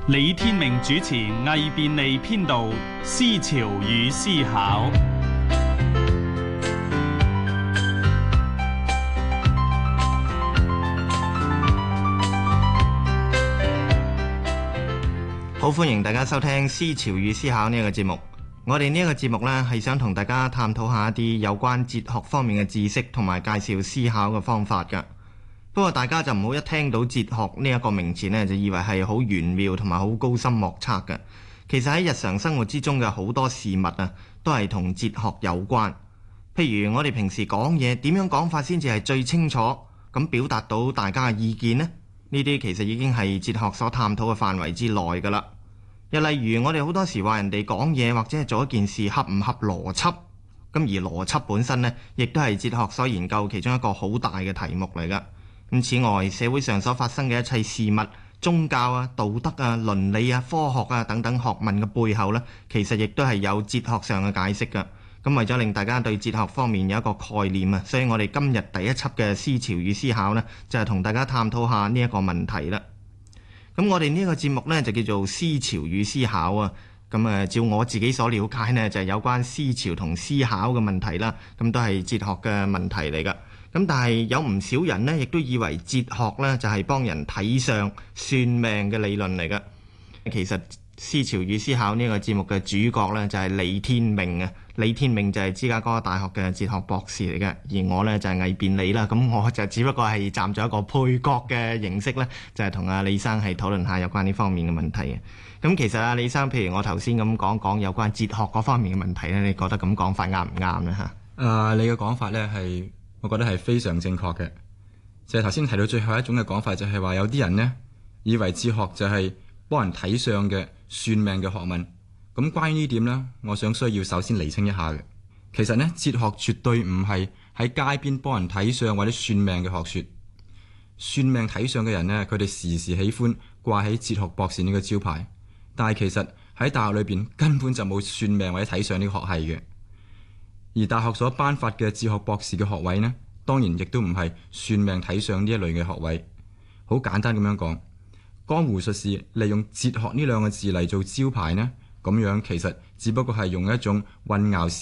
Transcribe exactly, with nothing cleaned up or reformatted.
李天命主持魏便利編導《思潮與思考》。 好，歡迎大家收聽《思潮與思考》呢一個節目。我哋呢一個節目呢，係想同大家探討下一啲有關哲學方面嘅知識，同埋介紹思考嘅方法㗎。不過大家就唔好一聽到哲學呢一個名詞呢，就以為係好玄妙同埋好高深莫測嘅。其實喺日常生活之中嘅好多事物啊，都係同哲學有關。譬如我哋平時講嘢點樣講法先至係最清楚，咁表達到大家嘅意見呢？呢啲其實已經係哲學所探討嘅範圍之內㗎啦。又例如我哋好多時話人哋講嘢或者係做一件事合唔合邏輯，咁而邏輯本身呢，亦都係哲學所研究其中一個好大嘅題目嚟㗎。咁此外，社會上所發生嘅一切事物、宗教啊、道德啊、倫理啊、科學啊等等學問嘅背後呢，其實亦都係有哲學上嘅解釋㗎。咁為咗令大家對哲學方面有一個概念啊，所以我哋今日第一輯嘅思潮與思考呢，就係同大家探討下呢一個問題啦。咁我哋呢個節目呢，就叫做思潮與思考啊。咁誒，照我自己所了解呢，就係有關思潮同思考嘅問題啦。咁都係哲學嘅問題嚟㗎。咁但係有唔少人呢，亦都以為哲學呢就係幫人睇相算命嘅理論嚟㗎。其實思潮與思考呢個節目嘅主角呢，就係李天命啊。李天命就係芝加哥大學嘅哲學博士嚟嘅，而我呢，就係魏便利啦。咁我就只不過係站咗一個配角嘅形式呢，就係同阿李生係討論下有關呢方面嘅問題嘅。咁其實阿李生，譬如我頭先咁講講有關哲學嗰方面嘅問題呢，你覺得咁講法啱唔啱呢？嚇？ 啊，你嘅講法呢係。我覺得係非常正確嘅，就係頭先提到最後一種嘅講法，就係話有啲人呢，以為哲學就係幫人睇相嘅算命嘅學問。咁關於呢點呢，我想需要首先釐清一下嘅。其實呢，哲學絕對唔係喺街邊幫人睇相或者算命嘅學説。算命睇相嘅人呢，佢哋時時喜歡掛喺哲學博士呢個招牌，但係其實喺大學裏邊根本就冇算命或者睇相呢個學系嘅。而大學所頒發嘅哲學博士嘅學位呢，當然亦都唔係算命睇相呢一類嘅學位。好簡單咁樣講，江湖術士利用哲學呢兩個字嚟做招牌呢，咁樣其實只不過係用一種混淆